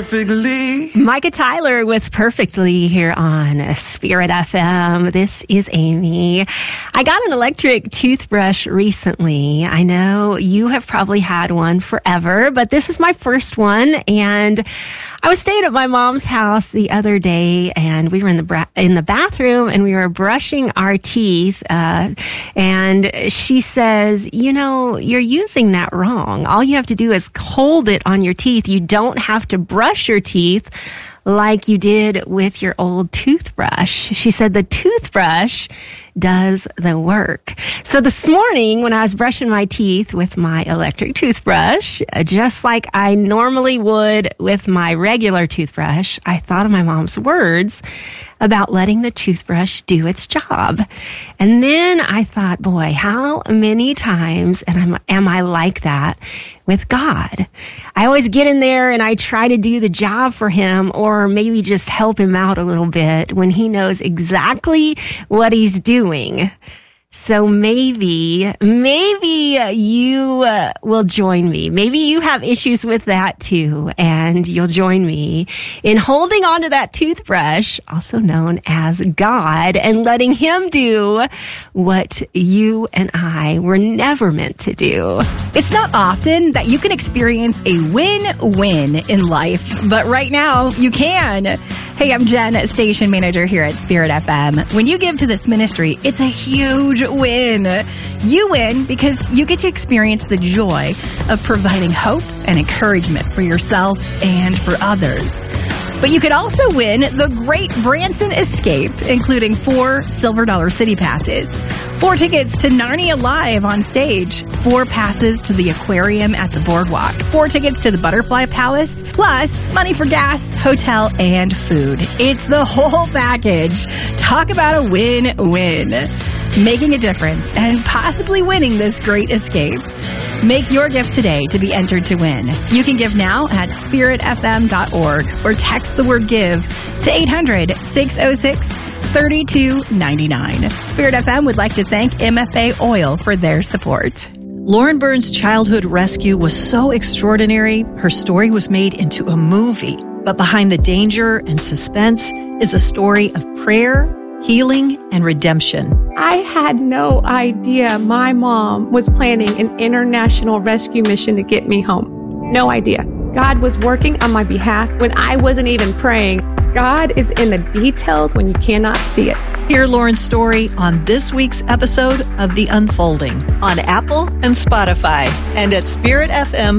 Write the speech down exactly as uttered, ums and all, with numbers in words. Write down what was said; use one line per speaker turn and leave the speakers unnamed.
perfectly.
Micah Tyler with Perfectly here on Spirit F M. This is Amy. I got an electric toothbrush recently. I know you have probably had one forever, but this is my first one. And I was staying at my mom's house the other day, and we were in the bra- in the bathroom, and we were brushing our teeth. Uh, and she says, "You know, you're using that wrong. All you have to do is hold it on your teeth. You don't have to brush your teeth like you did with your old toothbrush." She said the toothbrush does the work. So this morning when I was brushing my teeth with my electric toothbrush, just like I normally would with my regular toothbrush, I thought of my mom's words about letting the toothbrush do its job. And then I thought, boy, how many times am I, am I like that with God? I always get in there and I try to do the job for him, or maybe just help him out a little bit when he knows exactly what he's doing. So maybe, maybe you uh, will join me. Maybe you have issues with that too, and you'll join me in holding on to that toothbrush, also known as God, and letting him do what you and I were never meant to do.
It's not often that you can experience a win-win in life, but right now you can. Hey, I'm Jen, station manager here at Spirit F M. When you give to this ministry, it's a huge win. You win because you get to experience the joy of providing hope and encouragement for yourself and for others. But you could also win the Great Branson Escape, including four Silver Dollar City passes, four tickets to Narnia Live on stage, four passes to the aquarium at the boardwalk, four tickets to the Butterfly Palace, plus money for gas, hotel, and food. It's the whole package. Talk about a win-win. Making a difference and possibly winning this great escape. Make your gift today to be entered to win. You can give now at spirit f m dot org or text the word GIVE to eight hundred, six oh six, three two nine nine. Spirit F M would like to thank M F A Oil for their support.
Lauren Burns' childhood rescue was so extraordinary, her story was made into a movie. But behind the danger and suspense is a story of prayer, healing, and redemption.
I had no idea my mom was planning an international rescue mission to get me home. No idea. God was working on my behalf when I wasn't even praying. God is in the details when you cannot see it.
Hear Lauren's story on this week's episode of The Unfolding on Apple and Spotify and at spirit f m